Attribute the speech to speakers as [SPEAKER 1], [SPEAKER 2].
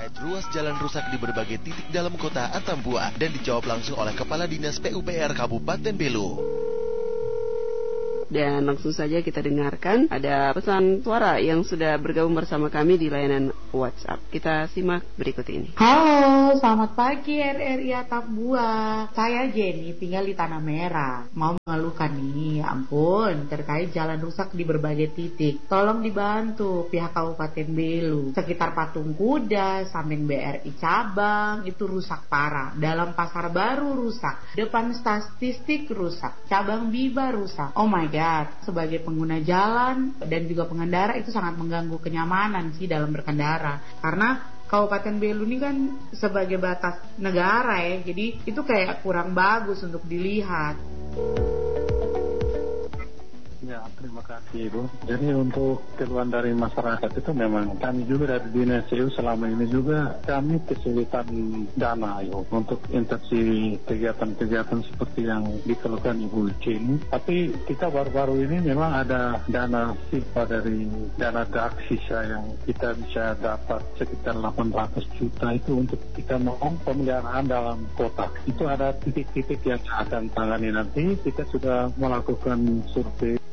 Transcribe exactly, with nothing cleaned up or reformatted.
[SPEAKER 1] ruas jalan rusak di berbagai titik dalam kota Atambua dan dijawab langsung oleh Kepala Dinas P U P R Kabupaten Belu.
[SPEAKER 2] Dan langsung saja kita dengarkan ada pesan suara yang sudah bergabung bersama kami di layanan WhatsApp. Kita simak berikut ini.
[SPEAKER 3] Halo, selamat pagi R R I Atambua. Saya Jenny, tinggal di Tanah Merah. Mau mengeluhkan nih, ampun, terkait jalan rusak di berbagai titik. Tolong dibantu pihak Kabupaten Belu. Sekitar Patung Kuda, samping B R I Cabang, itu rusak parah. Dalam Pasar Baru rusak. Depan statistik rusak. Cabang Biba rusak. Oh my god. Sebagai pengguna jalan dan juga pengendara itu sangat mengganggu kenyamanan sih dalam berkendara, karena Kabupaten Belu ini kan sebagai batas negara ya, jadi itu kayak kurang bagus untuk dilihat.
[SPEAKER 4] Ya, terima kasih Ibu. Jadi untuk keluhan dari masyarakat itu memang kami juga dari Dinas E U selama ini juga kami kesulitan dana Ibu untuk interaksi kegiatan-kegiatan seperti yang dikeluhkan Ibu ini. Tapi kita baru-baru ini memang ada dana siswa dari dana dak sisa yang kita bisa dapat sekitar delapan ratus juta itu untuk kita mohon pemeliharaan dalam kota. Itu ada titik-titik yang akan tangani nanti. Kita sudah melakukan survei